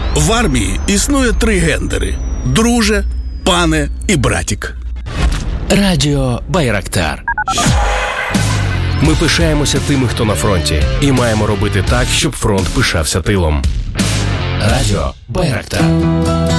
В армії існує 3 гендери – друже, пане і братік. Радіо Байрактар. Ми пишаємося тими, хто на фронті, і маємо робити так, щоб фронт пишався тилом. Радіо Байрактар.